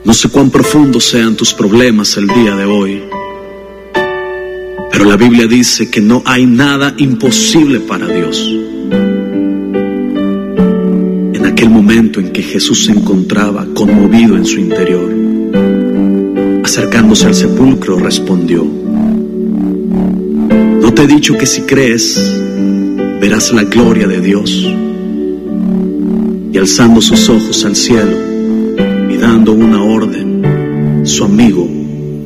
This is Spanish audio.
No sé cuán profundos sean tus problemas el día de hoy, pero la Biblia dice que no hay nada imposible para Dios. En aquel momento en que Jesús se encontraba conmovido en su interior, acercándose al sepulcro, respondió: ¿no te he dicho que si crees, verás la gloria de Dios? Y alzando sus ojos al cielo y dando una orden, su amigo